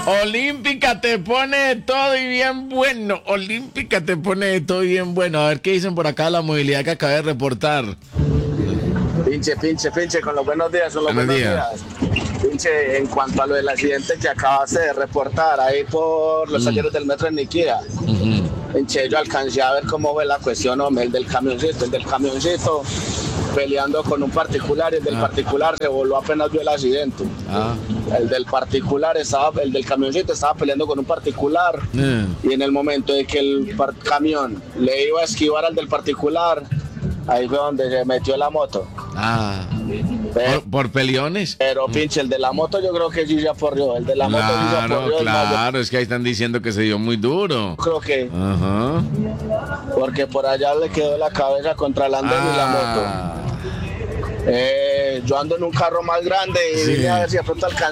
Olímpica te pone de todo y bien bueno. Olímpica te pone de todo y bien bueno. A ver qué dicen por acá la movilidad que acabé de reportar. Pinche, con los buenos días, Buenos días. Pinche, en cuanto a lo del accidente que acabaste de reportar ahí por los talleres del metro en Niquía. Pinche, yo alcancé a ver cómo fue la cuestión, hombre, el del camioncito peleando con un particular, y el del particular se voló apenas vio el accidente. El del camioncito estaba peleando con un particular y en el momento de que el camión le iba a esquivar al del particular, ahí fue donde se metió la moto. ¿Por peleones? Pero pinche, el de la moto yo creo que sí se aporrió. El de la moto sí se aporrió. Claro, es que ahí están diciendo que se dio muy duro. Creo que. Porque por allá le quedó la cabeza contra el andén y la moto. Yo ando en un carro más grande y vine a ver si de pronto alcanzaba.